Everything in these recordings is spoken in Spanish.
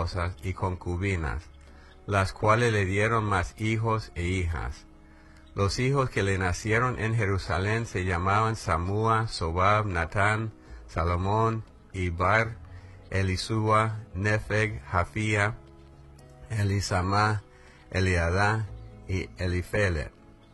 esposas y concubinas, las cuales le dieron más hijos e hijas. Los hijos que le nacieron en Jerusalén se llamaban Samúa, Sobab, Natán, Salomón, Ibar, Elisúa, Nefeg, Jafía, Elisamá, Eliadá y Elifelet.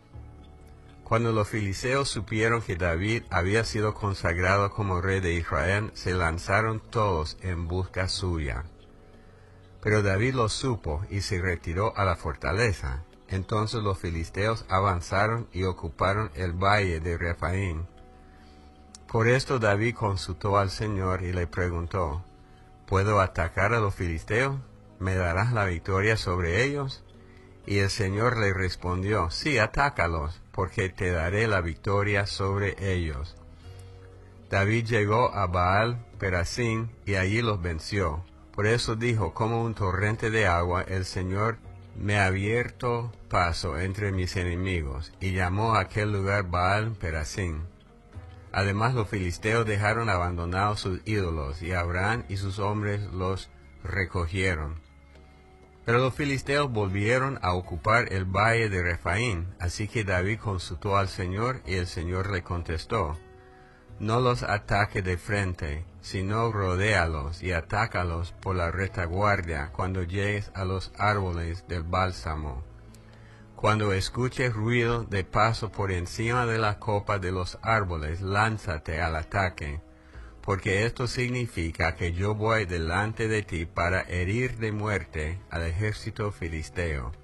Cuando los filisteos supieron que David había sido consagrado como rey de Israel, se lanzaron todos en busca suya. Pero David lo supo y se retiró a la fortaleza. Entonces los filisteos avanzaron y ocuparon el valle de Refaim. Por esto David consultó al Señor y le preguntó: ¿Puedo atacar a los filisteos? ¿Me darás la victoria sobre ellos? Y el Señor le respondió: Sí, atácalos, porque te daré la victoria sobre ellos. David llegó a Baal Perasim y allí los venció. Por eso dijo: como un torrente de agua, el Señor me ha abierto paso entre mis enemigos, y llamó a aquel lugar Baal Perasim. Además los filisteos dejaron abandonados sus ídolos, y Abraham y sus hombres los recogieron. Pero los filisteos volvieron a ocupar el valle de Refaim, así que David consultó al Señor, y el Señor le contestó: no los ataque de frente, sino rodéalos y atácalos por la retaguardia cuando llegues a los árboles del bálsamo. Cuando escuches ruido de paso por encima de la copa de los árboles, lánzate al ataque, porque esto significa que yo voy delante de ti para herir de muerte al ejército filisteo.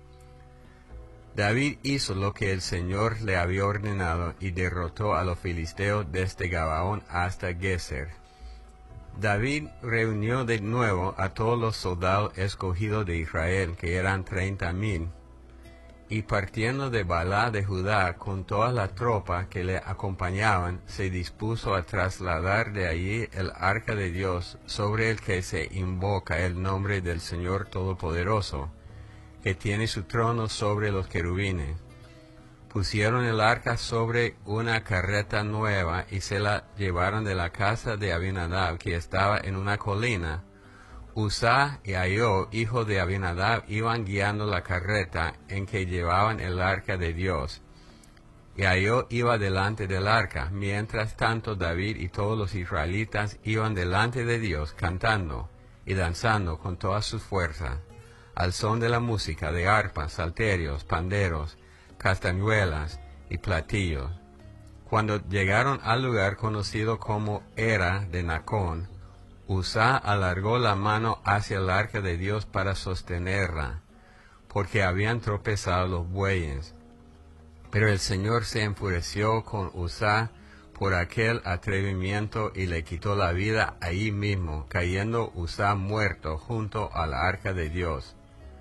David hizo lo que el Señor le había ordenado y derrotó a los filisteos desde Gabaón hasta Geser. David reunió de nuevo a todos los soldados escogidos de Israel, que eran 30,000, y partiendo de Baalá de Judá con toda la tropa que le acompañaban, se dispuso a trasladar de allí el arca de Dios, sobre el que se invoca el nombre del Señor Todopoderoso, que tiene su trono sobre los querubines. Pusieron el arca sobre una carreta nueva y se la llevaron de la casa de Abinadab, que estaba en una colina. Uzá y Ahio, hijo de Abinadab, iban guiando la carreta en que llevaban el arca de Dios. Y Ahio iba delante del arca. Mientras tanto David y todos los israelitas iban delante de Dios, cantando y danzando con todas sus fuerzas, al son de la música de arpas, salterios, panderos, castañuelas y platillos. Cuando llegaron al lugar conocido como Era de Nacón, Uzá alargó la mano hacia el arca de Dios para sostenerla, porque habían tropezado los bueyes. Pero el Señor se enfureció con Uzá por aquel atrevimiento y le quitó la vida ahí mismo, cayendo Uzá muerto junto al arca de Dios.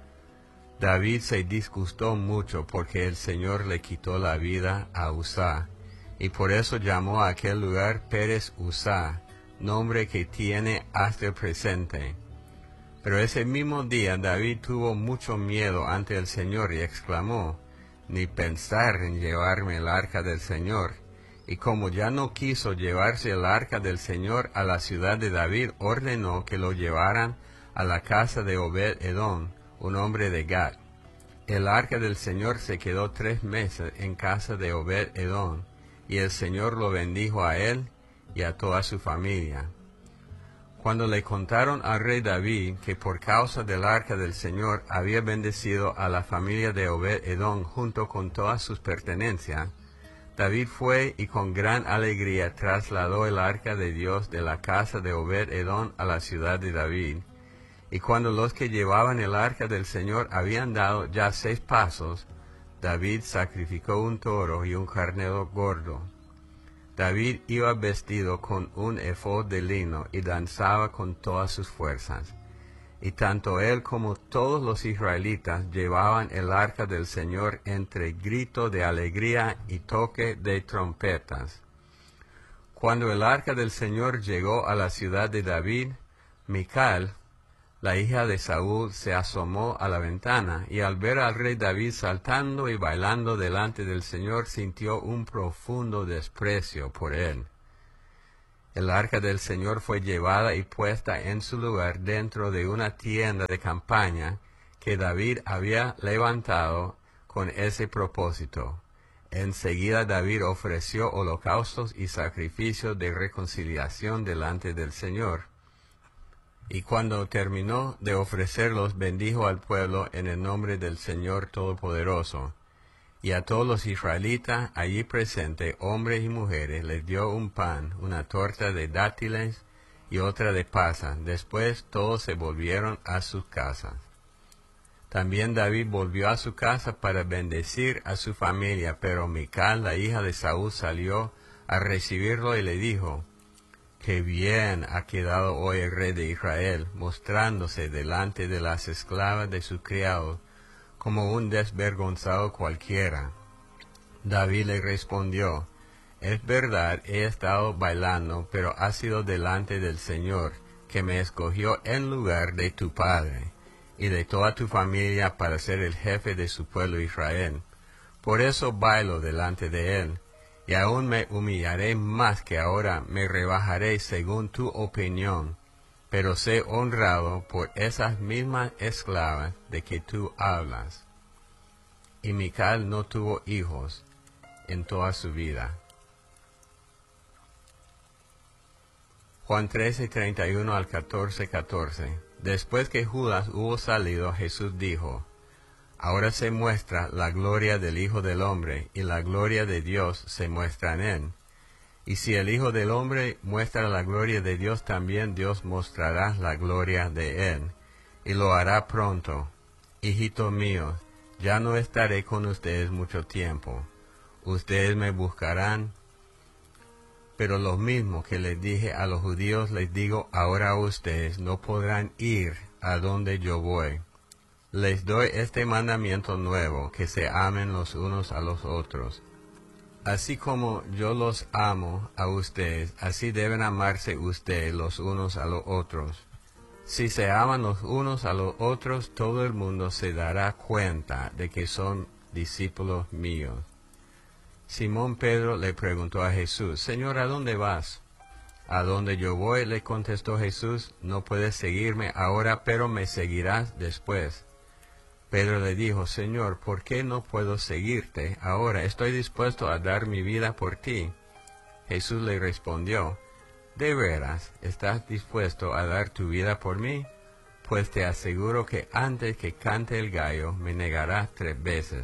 David se disgustó mucho porque el Señor le quitó la vida a Uzá, y por eso llamó a aquel lugar Pérez Uzá, nombre que tiene hasta el presente. Pero ese mismo día David tuvo mucho miedo ante el Señor y exclamó: ni pensar en llevarme el arca del Señor. Y como ya no quiso llevarse el arca del Señor a la ciudad de David, ordenó que lo llevaran a la casa de Obed-Edom, un hombre de Gat. El arca del Señor se quedó 3 meses en casa de Obed-Edom, y el Señor lo bendijo a él y a toda su familia. Cuando le contaron al rey David que por causa del arca del Señor había bendecido a la familia de Obed-Edom junto con todas sus pertenencias, David fue y con gran alegría trasladó el arca de Dios de la casa de Obed-Edom a la ciudad de David. Y cuando los que llevaban el arca del Señor habían dado ya 6 pasos, David sacrificó un toro y un carnero gordo. David iba vestido con un efod de lino y danzaba con todas sus fuerzas. Y tanto él como todos los israelitas llevaban el arca del Señor entre grito de alegría y toque de trompetas. Cuando el arca del Señor llegó a la ciudad de David, Mical, la hija de Saúl, se asomó a la ventana, y al ver al rey David saltando y bailando delante del Señor, sintió un profundo desprecio por él. El arca del Señor fue llevada y puesta en su lugar dentro de una tienda de campaña que David había levantado con ese propósito. Enseguida David ofreció holocaustos y sacrificios de reconciliación delante del Señor. Y cuando terminó de ofrecerlos, bendijo al pueblo en el nombre del Señor Todopoderoso. Y a todos los israelitas allí presentes, hombres y mujeres, les dio un pan, una torta de dátiles y otra de pasas. Después todos se volvieron a sus casas. También David volvió a su casa para bendecir a su familia, pero Mical, la hija de Saúl, salió a recibirlo y le dijo: «Qué bien ha quedado hoy el rey de Israel, mostrándose delante de las esclavas de sus criados, como un desvergonzado cualquiera». David le respondió: «Es verdad, he estado bailando, pero ha sido delante del Señor, que me escogió en lugar de tu padre y de toda tu familia para ser el jefe de su pueblo Israel. Por eso bailo delante de él, y aún me humillaré más que ahora me rebajaré según tu opinión, pero sé honrado por esas mismas esclavas de que tú hablas». Y Mical no tuvo hijos en toda su vida. Juan 13, 31 al 14, 14. Después que Judas hubo salido, Jesús dijo: «Ahora se muestra la gloria del Hijo del Hombre, y la gloria de Dios se muestra en él. Y si el Hijo del Hombre muestra la gloria de Dios, también Dios mostrará la gloria de él, y lo hará pronto. Hijitos míos, ya no estaré con ustedes mucho tiempo. Ustedes me buscarán, pero lo mismo que les dije a los judíos les digo ahora a ustedes: no podrán ir a donde yo voy. Les doy este mandamiento nuevo, que se amen los unos a los otros. Así como yo los amo a ustedes, así deben amarse ustedes los unos a los otros. Si se aman los unos a los otros, todo el mundo se dará cuenta de que son discípulos míos». Simón Pedro le preguntó a Jesús: «Señor, ¿a dónde vas?». «A donde yo voy», le contestó Jesús, «no puedes seguirme ahora, pero me seguirás después». Pedro le dijo: «Señor, ¿por qué no puedo seguirte ahora? Estoy dispuesto a dar mi vida por ti». Jesús le respondió: «¿De veras estás dispuesto a dar tu vida por mí? Pues te aseguro que antes que cante el gallo me negarás 3 veces».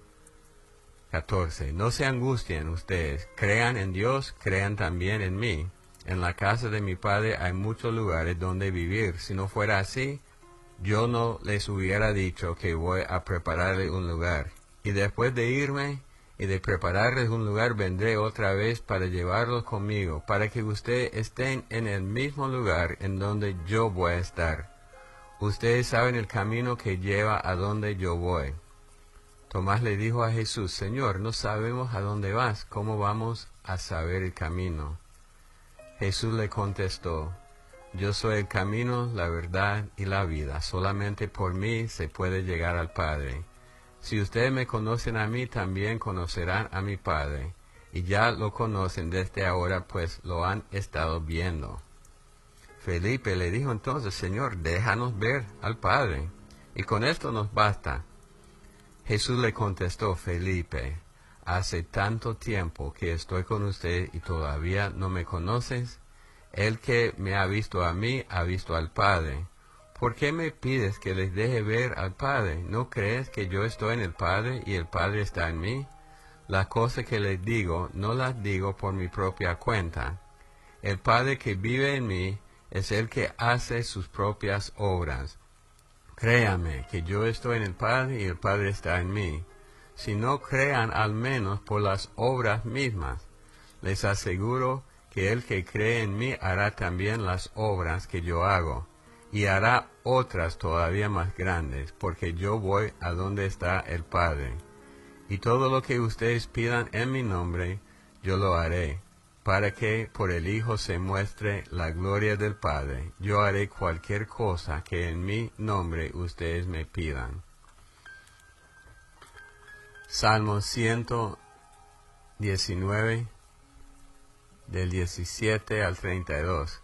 14. No se angustien ustedes, crean en Dios, crean también en mí. En la casa de mi Padre hay muchos lugares donde vivir. Si no fuera así, yo no les hubiera dicho que voy a prepararles un lugar. Y después de irme y de prepararles un lugar, vendré otra vez para llevarlos conmigo, para que ustedes estén en el mismo lugar en donde yo voy a estar. Ustedes saben el camino que lleva a donde yo voy». Tomás le dijo a Jesús: «Señor, no sabemos a dónde vas, ¿cómo vamos a saber el camino?». Jesús le contestó: «Yo soy el camino, la verdad y la vida. Solamente por mí se puede llegar al Padre. Si ustedes me conocen a mí, también conocerán a mi Padre. Y ya lo conocen desde ahora, pues lo han estado viendo». Felipe le dijo entonces: «Señor, déjanos ver al Padre, y con esto nos basta». Jesús le contestó: «Felipe, hace tanto tiempo que estoy con usted y todavía no me conoces. El que me ha visto a mí, ha visto al Padre. ¿Por qué me pides que les deje ver al Padre? ¿No crees que yo estoy en el Padre y el Padre está en mí? Las cosas que les digo, no las digo por mi propia cuenta. El Padre que vive en mí es el que hace sus propias obras. Créame que yo estoy en el Padre y el Padre está en mí. Si no, crean al menos por las obras mismas. Les aseguro que el que cree en mí hará también las obras que yo hago, y hará otras todavía más grandes, porque yo voy a donde está el Padre. Y todo lo que ustedes pidan en mi nombre, yo lo haré, para que por el Hijo se muestre la gloria del Padre. Yo haré cualquier cosa que en mi nombre ustedes me pidan». Salmo 119. del 17 al 32.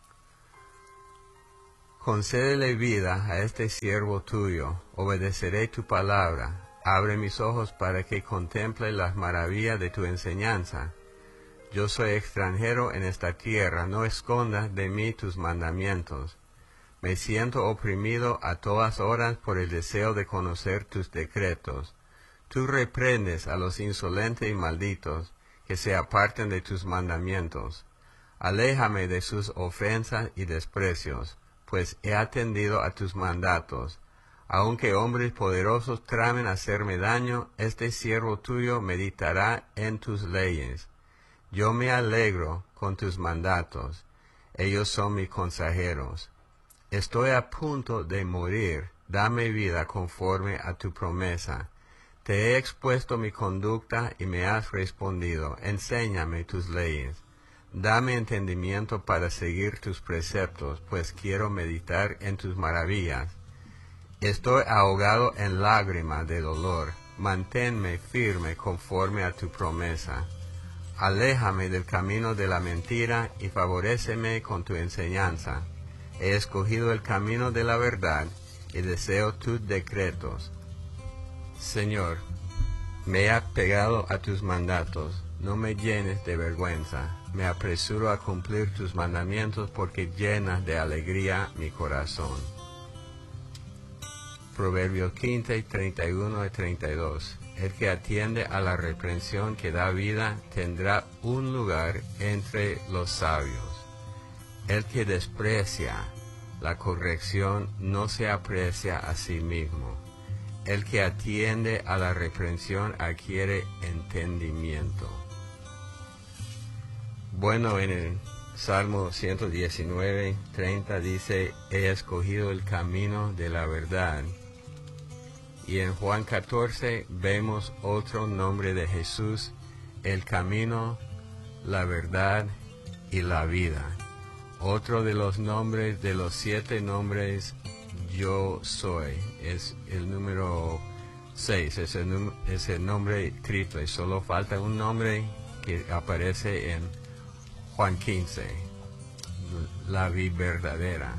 Concédele vida a este siervo tuyo, obedeceré tu palabra. Abre mis ojos para que contemple las maravillas de tu enseñanza. Yo soy extranjero en esta tierra, no escondas de mí tus mandamientos. Me siento oprimido a todas horas por el deseo de conocer tus decretos. Tú reprendes a los insolentes y malditos, que se aparten de tus mandamientos. Aléjame de sus ofensas y desprecios, pues he atendido a tus mandatos. Aunque hombres poderosos tramen hacerme daño, este siervo tuyo meditará en tus leyes. Yo me alegro con tus mandatos, ellos son mis consejeros. Estoy a punto de morir, dame vida conforme a tu promesa. Te he expuesto mi conducta y me has respondido, enséñame tus leyes. Dame entendimiento para seguir tus preceptos, pues quiero meditar en tus maravillas. Estoy ahogado en lágrimas de dolor, manténme firme conforme a tu promesa. Aléjame del camino de la mentira y favoréceme con tu enseñanza. He escogido el camino de la verdad y deseo tus decretos. Señor, me he apegado a tus mandatos, no me llenes de vergüenza. Me apresuro a cumplir tus mandamientos porque llenas de alegría mi corazón. Proverbios 15, 31 y 32. El que atiende a la reprensión que da vida tendrá un lugar entre los sabios. El que desprecia la corrección no se aprecia a sí mismo. El que atiende a la reprensión adquiere entendimiento. Bueno, en el Salmo 119, 30 dice, he escogido el camino de la verdad. Y en Juan 14 vemos otro nombre de Jesús, el camino, la verdad y la vida. Otro de los nombres, de los 7 nombres, yo soy, es el número 6, es el nombre triple. Solo falta un nombre que aparece en Juan 15, la vida verdadera.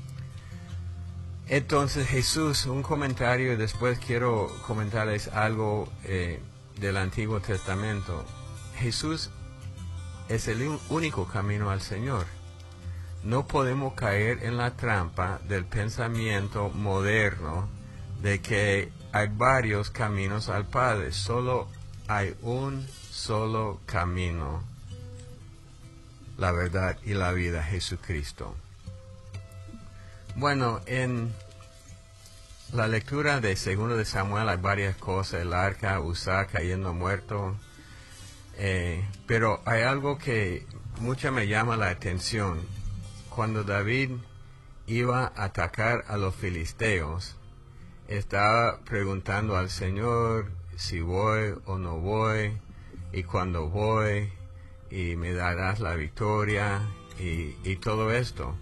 Entonces Jesús, un comentario, y después quiero comentarles algo del Antiguo Testamento. Jesús es el único camino al Señor. No podemos caer en la trampa del pensamiento moderno de que hay varios caminos al Padre. Solo hay un solo camino, la verdad y la vida, Jesucristo. Bueno, en la lectura de 2 de Samuel hay varias cosas, el arca, Usa cayendo muerto, pero hay algo que mucho me llama la atención. Cuando David iba a atacar a los filisteos, estaba preguntando al Señor si voy o no voy, y cuando voy, y me darás la victoria, y todo esto.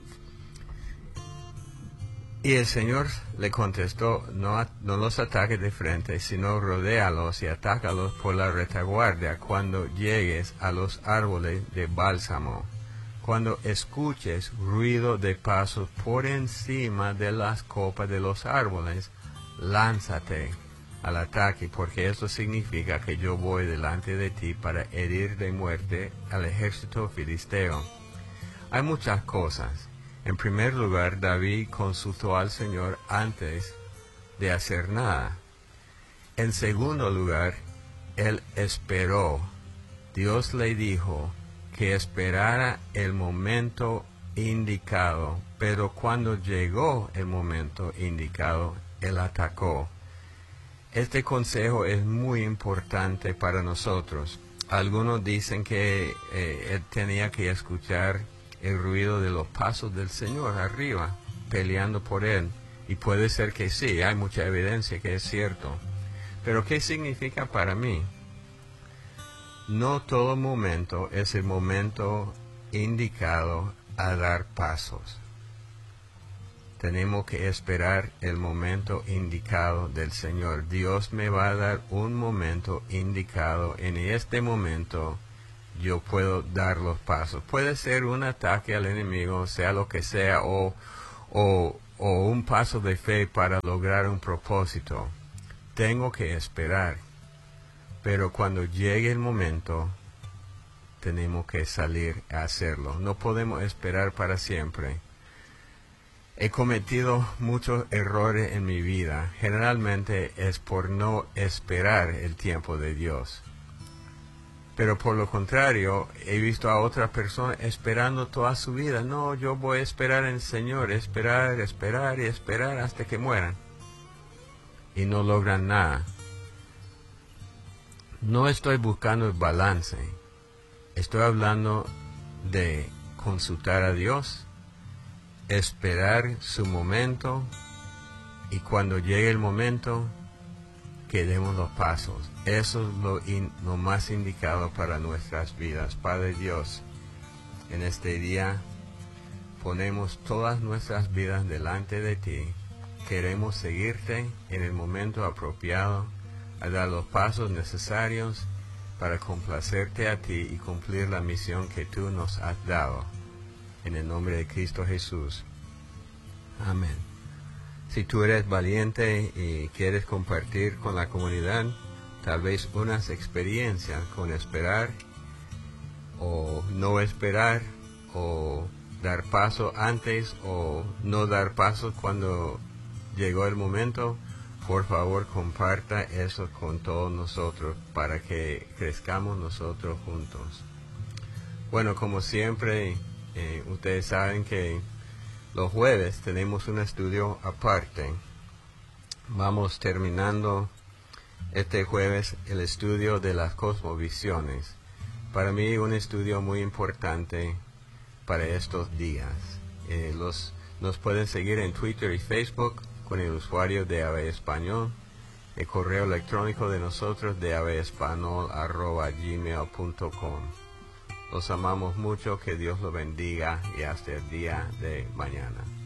Y el Señor le contestó, no los ataques de frente, sino rodéalos y atácalos por la retaguardia cuando llegues a los árboles de bálsamo. Cuando escuches ruido de pasos por encima de las copas de los árboles, lánzate al ataque, porque eso significa que yo voy delante de ti para herir de muerte al ejército filisteo. Hay muchas cosas. En primer lugar, David consultó al Señor antes de hacer nada. En segundo lugar, él esperó. Dios le dijo que esperara el momento indicado, pero cuando llegó el momento indicado, él atacó. Este consejo es muy importante para nosotros. Algunos dicen que él tenía que escuchar el ruido de los pasos del Señor arriba, peleando por él. Y puede ser que sí, hay mucha evidencia que es cierto. Pero ¿qué significa para mí? No todo momento es el momento indicado a dar pasos. Tenemos que esperar el momento indicado del Señor. Dios me va a dar un momento indicado. En este momento yo puedo dar los pasos. Puede ser un ataque al enemigo, sea lo que sea, o un paso de fe para lograr un propósito. Tengo que esperar, pero cuando llegue el momento, tenemos que salir a hacerlo. No podemos esperar para siempre. He cometido muchos errores en mi vida. Generalmente es por no esperar el tiempo de Dios. Pero por lo contrario, he visto a otras personas esperando toda su vida. No, yo voy a esperar en el Señor, esperar y esperar hasta que mueran. Y no logran nada. No estoy buscando el balance. Estoy hablando de consultar a Dios, esperar su momento, y cuando llegue el momento, que demos los pasos. Eso es lo más indicado para nuestras vidas. Padre Dios, en este día ponemos todas nuestras vidas delante de ti. Queremos seguirte en el momento apropiado, a dar los pasos necesarios para complacerte a ti y cumplir la misión que tú nos has dado. En el nombre de Cristo Jesús. Amén. Si tú eres valiente y quieres compartir con la comunidad tal vez unas experiencias con esperar o no esperar, o dar paso antes o no dar paso cuando llegó el momento, por favor comparta eso con todos nosotros para que crezcamos nosotros juntos. Bueno, como siempre, ustedes saben que los jueves tenemos un estudio aparte. Vamos terminando este jueves el estudio de las cosmovisiones. Para mí un estudio muy importante para estos días. Nos pueden seguir en Twitter y Facebook con el usuario de AB Español. El correo electrónico de nosotros de abespanol@gmail.com. Los amamos mucho, que Dios los bendiga y hasta el día de mañana.